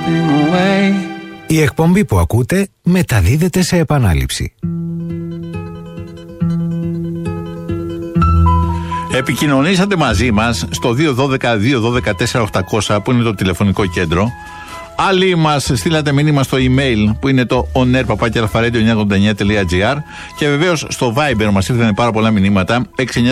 Η εκπομπή που ακούτε μεταδίδεται σε επανάληψη. Επικοινωνήσατε μαζί μας στο 212-212-4800 που είναι το τηλεφωνικό κέντρο. Άλλοι μας στείλατε μήνυμα στο email που είναι το onair@radio989.gr και βεβαίως στο Viber μας ήρθαν πάρα πολλά μηνύματα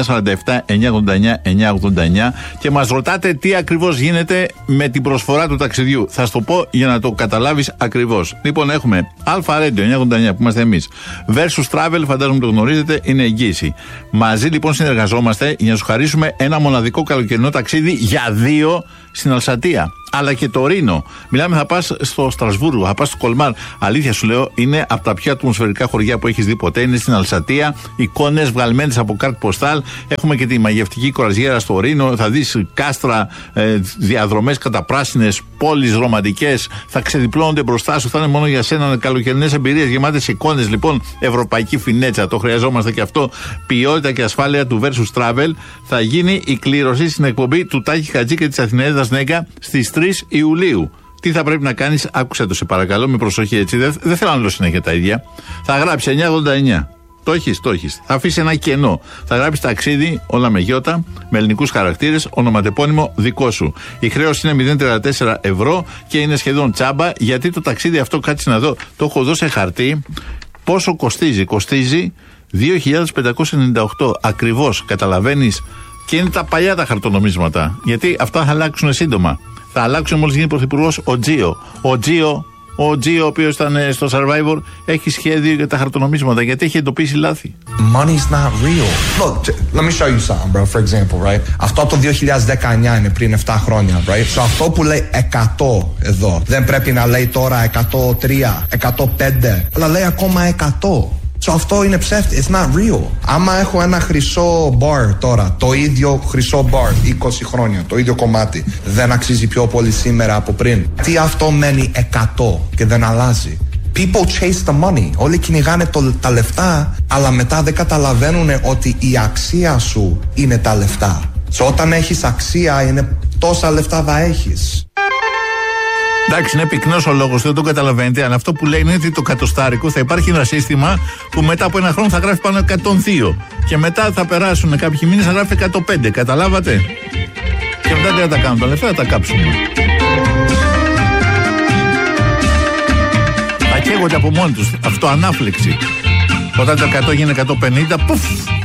6947-989-989 και μας ρωτάτε τι ακριβώς γίνεται με την προσφορά του ταξιδιού. Θα σου το πω για να το καταλάβεις ακριβώς. Λοιπόν, έχουμε Αλφα Radio 989 που είμαστε εμείς. Versus Travel, φαντάζομαι το γνωρίζετε, είναι εγγύηση. Μαζί λοιπόν συνεργαζόμαστε για να σου χαρίσουμε ένα μοναδικό καλοκαιρινό ταξίδι για 2 στην Αλσατία. Αλλά και το Ρήνο. Μιλάμε, θα πας στο Στρασβούργο, θα πας στο Κολμάρ. Αλήθεια σου λέω, είναι από τα πιο ατμοσφαιρικά χωριά που έχεις δει ποτέ. Είναι στην Αλσατία. Εικόνες βγαλμένες από κάρτ ποστάλ. Έχουμε και τη μαγευτική κοραζιέρα στο Ρήνο. Θα δεις κάστρα, διαδρομές καταπράσινες, πόλεις ρομαντικές. Θα ξεδιπλώνονται μπροστά σου. Θα είναι μόνο για σένα καλοκαιρινές εμπειρίες γεμάτες εικόνες. Λοιπόν, ευρωπαϊκή φινέτσα. Το χρειαζόμαστε και αυτό. Ποιότητα και ασφάλεια του Versus Travel. Θα γίνει η κλήρωση στην εκπομπή του Τάκη Χατζή και της Αθηναίδας Νέγκα στις 3 Ιουλίου. Τι θα πρέπει να κάνεις, άκουσε το σε παρακαλώ με προσοχή έτσι. Δεν θέλω να λέω συνέχεια τα ίδια. Θα γράψει 989. Το έχεις. Θα αφήσει ένα κενό. Θα γράψει ταξίδι, όλα με γιώτα, με ελληνικούς χαρακτήρες, ονοματεπώνυμο δικό σου. Η χρέωση είναι 0,34 ευρώ και είναι σχεδόν τσάμπα, γιατί το ταξίδι αυτό, κάτσε να δω, το έχω δώσει σε χαρτί. Πόσο κοστίζει? Κοστίζει 2.598 ακριβώς, καταλαβαίνεις. Και είναι τα παλιά τα χαρτονομίσματα. Γιατί αυτά θα αλλάξουν σύντομα. Θα αλλάξουν μόλις γίνει πρωθυπουργός ο Τζίο. Ο Τζίο, ο οποίος ήταν στο Survivor, έχει σχέδιο για τα χαρτονομίσματα. Γιατί έχει εντοπίσει λάθη. Money's not real. Look, let me show you something, bro. For example, right? Αυτό το 2019 είναι πριν 7 χρόνια, right? So αυτό που λέει 100 εδώ, δεν πρέπει να λέει τώρα 103, 105, αλλά λέει ακόμα 100. So αυτό είναι ψεύτη. It's not real. Άμα έχω ένα χρυσό bar τώρα, το ίδιο χρυσό bar 20 χρόνια, το ίδιο κομμάτι, δεν αξίζει πιο πολύ σήμερα από πριν? Τι αυτό μένει 100 και δεν αλλάζει? People chase the money. Όλοι κυνηγάνε τα λεφτά, αλλά μετά δεν καταλαβαίνουν ότι η αξία σου είναι τα λεφτά. So όταν έχεις αξία, είναι τόσα λεφτά θα έχεις. Εντάξει, είναι πυκνός ο λόγος, δεν το καταλαβαίνετε, αλλά αυτό που λέει είναι ότι το κατοστάρικο θα υπάρχει ένα σύστημα που μετά από ένα χρόνο θα γράφει πάνω 102 και μετά θα περάσουν κάποιοι μήνες θα γράφει 105, καταλάβατε? Και μετά τι θα τα κάνουν τα λεφτά, θα τα κάψουμε. Θα καίγονται από μόνοι τους, αυτοανάφλεξη. Όταν το 100 γίνει 150, πουφ,